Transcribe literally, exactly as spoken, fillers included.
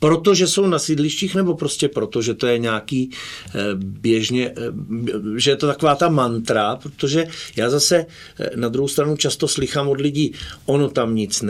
protože jsou na sídlištích, nebo prostě proto, že to je nějaký běžně, že je to taková ta mantra, protože já zase na druhou stranu často slychám od lidí, ono tam nic